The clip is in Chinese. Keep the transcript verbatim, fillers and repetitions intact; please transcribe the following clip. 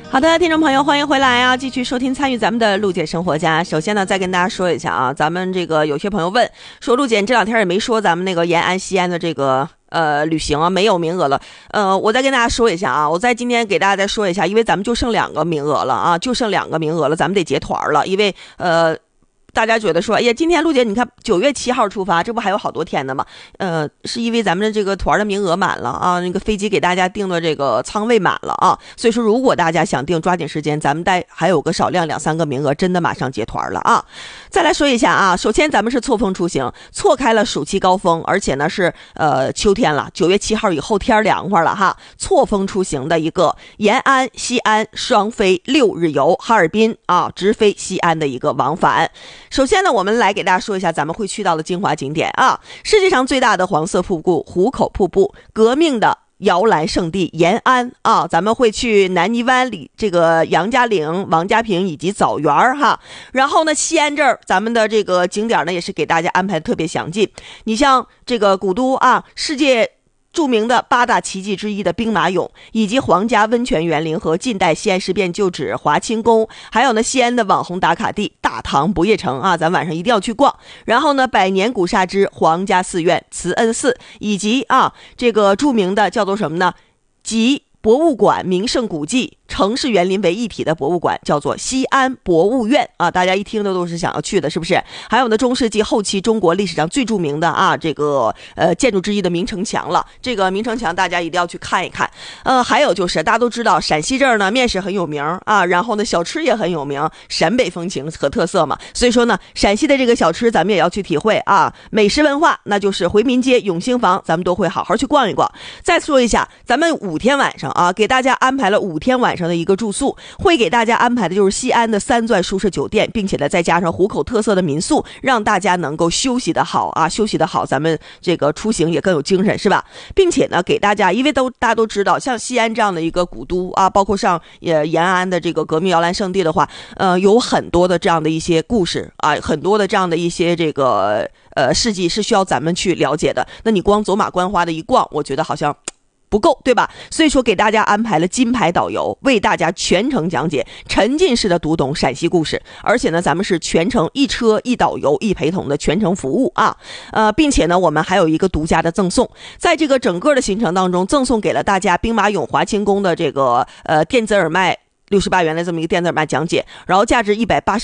好的，听众朋友，欢迎回来啊！继续收听参与咱们的陆姐生活家。首先呢，再跟大家说一下啊，咱们这个有些朋友问说，陆姐这两天也没说咱们那个延安西安的这个呃旅行啊，没有名额了。呃，我再跟大家说一下啊，我在今天给大家再说一下，因为咱们就剩两个名额了啊，就剩两个名额了，咱们得结团了，因为呃。大家觉得说，哎呀，今天陆姐，你看九月七号出发，这不还有好多天呢吗？呃，是因为咱们的这个团的名额满了啊，那个飞机给大家订的这个舱位满了啊，所以说如果大家想订，抓紧时间，咱们带还有个少量两三个名额，真的马上结团了啊。再来说一下啊，首先咱们是错峰出行，错开了暑期高峰，而且呢是呃秋天了，九月七号以后天凉快了哈，错峰出行的一个延安、西安双飞六日游，哈尔滨啊直飞西安的一个往返。首先呢，我们来给大家说一下咱们会去到的精华景点啊，世界上最大的黄色瀑布壶口瀑布，革命的摇篮圣地延安啊，咱们会去南泥湾里这个杨家岭、王家坪以及枣园哈。然后呢，西安这儿咱们的这个景点呢也是给大家安排的特别详尽。你像这个古都啊，世界著名的八大奇迹之一的兵马俑，以及皇家温泉园林和近代西安事变旧址华清宫，还有呢西安的网红打卡地大唐不夜城啊，咱晚上一定要去逛。然后呢，百年古刹之皇家寺院慈恩寺，以及啊这个著名的叫做什么呢？集博物馆名胜古迹城市园林为一体的博物馆，叫做西安博物院啊，大家一听的都是想要去的，是不是？还有呢，中世纪后期中国历史上最著名的啊这个呃建筑之一的明城墙了，这个明城墙大家一定要去看一看。呃，还有就是大家都知道陕西这儿呢面食很有名啊，然后呢小吃也很有名，陕北风情和特色嘛，所以说呢陕西的这个小吃咱们也要去体会啊，美食文化那就是回民街、永兴坊，咱们都会好好去逛一逛。再说一下，咱们五天晚上啊，给大家安排了五天晚上的一个住宿，会给大家安排的就是西安的三钻舒适酒店，并且呢再加上壶口特色的民宿，让大家能够休息的好啊，休息的好，咱们这个出行也更有精神，是吧？并且呢给大家，因为都大家都知道，像西安这样的一个古都啊，包括像呃延安的这个革命摇篮圣地的话，呃有很多的这样的一些故事啊，很多的这样的一些这个呃事迹是需要咱们去了解的。那你光走马观花的一逛，我觉得好像不够，对吧？所以说给大家安排了金牌导游，为大家全程讲解，沉浸式的读懂陕西故事。而且呢，咱们是全程一车一导游一陪同的全程服务啊，呃，并且呢，我们还有一个独家的赠送，在这个整个的行程当中，赠送给了大家兵马俑华清宫的这个呃电子耳麦六十八元的这么一个电子耳麦讲解，然后价值一百八十